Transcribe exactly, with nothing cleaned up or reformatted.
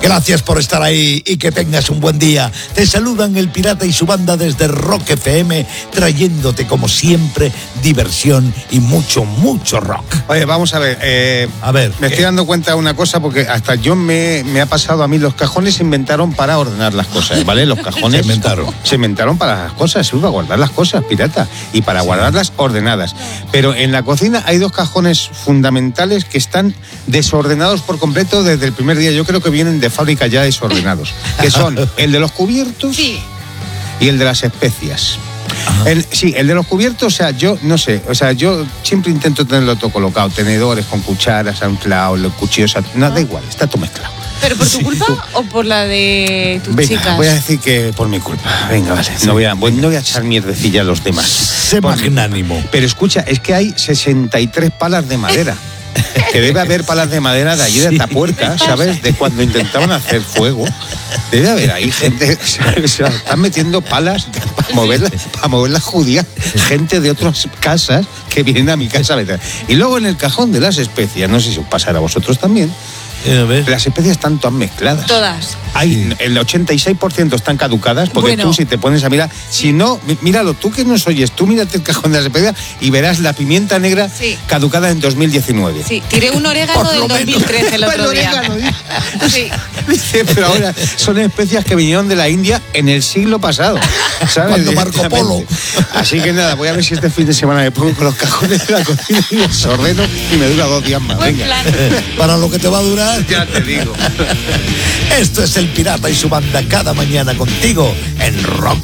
Gracias por estar ahí y que tengas un buen día. Te saludan el Pirata y su banda desde Rock F M, trayéndote como siempre diversión y mucho, mucho rock. Oye, vamos a ver. Eh, a ver. Me ¿qué? estoy dando cuenta de una cosa, porque hasta yo me, me ha pasado a mí. Los cajones se inventaron para ordenar las cosas, ¿vale? Los cajones se inventaron. Se inventaron para las cosas, sí, para guardar las cosas, pirata. Y para sí. guardarlas ordenadas. Pero en la cocina hay dos cajones fundamentales que están desordenados por completo desde el primer día. Yo creo que vienen de fábrica ya desordenados, que son el de los cubiertos sí. y el de las especias. El, sí, el de los cubiertos, o sea, yo no sé, o sea, yo siempre intento tenerlo todo colocado, tenedores con cucharas, anclados, los cuchillos, nada, da igual, está todo mezclado. ¿Pero por tu sí, culpa tú... o por la de tus Venga, chicas? Voy a decir que por mi culpa. Venga, vale. Sí. No, voy a, voy, no voy a echar mierdecilla a los demás. Sé magnánimo. Pero escucha, es que hay sesenta y tres palas de madera. Que debe haber palas de madera de allí de Atapuerca, ¿sabes? De cuando intentaban hacer fuego. Debe haber ahí gente, ¿sabes? Se están metiendo palas para mover, la, para mover la judía, gente de otras casas que vienen a mi casa. Y luego en el cajón de las especias, no sé si os pasará a vosotros también, las especias están todas mezcladas. Todas. Hay, sí. El ochenta y seis por ciento están caducadas, porque bueno. tú si te pones a mirar, si no, míralo, tú que nos oyes, tú mírate el cajón de las especias y verás la pimienta negra sí. caducada en dos mil diecinueve. Sí, tiré un orégano del dos mil trece el otro día. Orégano, sí. Dice, pero ahora son especias que vinieron de la India en el siglo pasado, ¿sabes? Cuando Marco Polo. Así que nada, voy a ver si este fin de semana me pongo con los cajones de la cocina y los ordeno y me dura dos días más. Buen Venga. Plan. Para lo que te va a durar. Ya te digo. Esto es el Pirata y su banda cada mañana contigo en Rock